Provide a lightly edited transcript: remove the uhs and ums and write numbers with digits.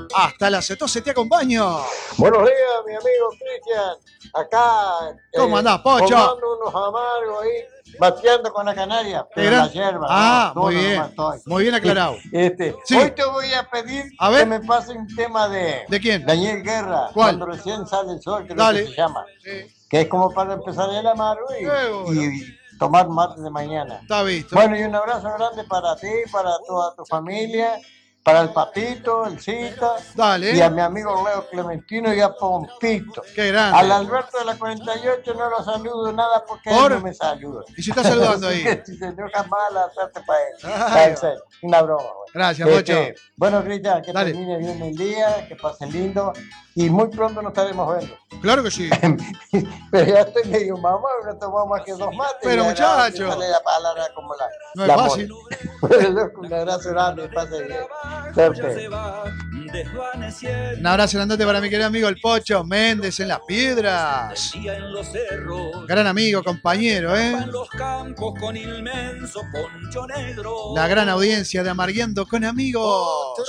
Hasta las 12 te acompaño. Buenos días, mi amigo Cristian. Acá. ¿Cómo andás, Pocho? Tomando unos amargos ahí, bateando con la canaria. Pero la hierba. Ah, no, muy bien. Muy bien aclarado. Sí. Hoy te voy a pedir que me pase un tema de. ¿De quién? Daniel Guerra. ¿Cuál? Cuando recién sale el sol, que es Dale. lo que se llama. Sí. Que es como para empezar el amargo y tomar mate de mañana. Está visto. Bueno, y un abrazo grande para ti, para toda tu familia, para el Papito, el Cita, Dale. y a mi amigo Leo Clementino y a Pompito. Qué grande. Al Alberto de la 48 no lo saludo nada porque él no me saluda. ¿Y si está saludando ahí? Si se enoja mal, la suerte para él. Ay, una broma. Bueno. Gracias, Pocho. Bueno, Cristian, que Dale. termine bien el día, que pasen lindo y muy pronto nos estaremos viendo. Claro que sí. Pero ya estoy medio mamado, no tomamos más que 2 mates. Pero muchacho. La palabra como no es fácil. Un abrazo grande, pase bien. Suerte. Un abrazo grandote para mi querido amigo el Pocho Méndez en Las Piedras. Gran amigo, compañero, La gran audiencia de Amargueando con Amigos.